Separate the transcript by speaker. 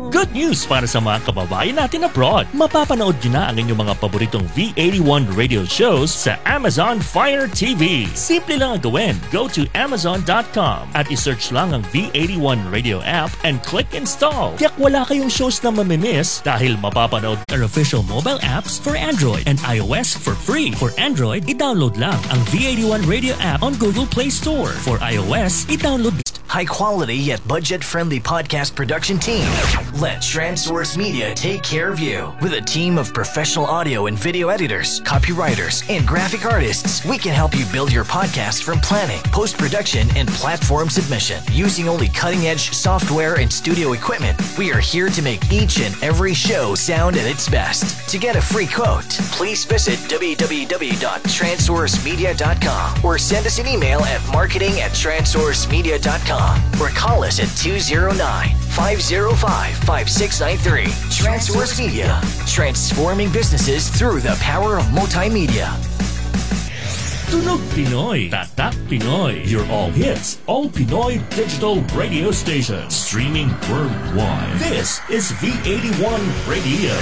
Speaker 1: Good news para sa mga kababayan natin abroad. Mapapanood nyo na ang inyong mga paboritong V81 radio shows sa Amazon Fire TV. Simple lang ang gawin. Go to Amazon.com at isearch lang ang V81 radio app and click install. Tiyak wala kayong shows na mamimiss dahil mapapanood our official mobile apps for Android and iOS for free. For Android, i-download lang ang V81 radio app on Google Play Store. For iOS, i-download
Speaker 2: high quality yet budget friendly podcast production team. Let TransSource Media take care of you. With a team of professional audio and video editors, copywriters, and graphic artists, we can help you build your podcast from planning, post-production, and platform submission. Using only cutting-edge software and studio equipment, we are here to make each and every show sound at its best. To get a free quote, please visit www.transsourcemedia.com or send us an email at marketing@transsourcemedia.com. Or call us at 209-505-5693. TransSource Media, transforming businesses through the power of multimedia.
Speaker 1: Tunog Pinoy, Tatak Pinoy, your all hits, all Pinoy digital radio station, streaming worldwide. This is V81 Radio.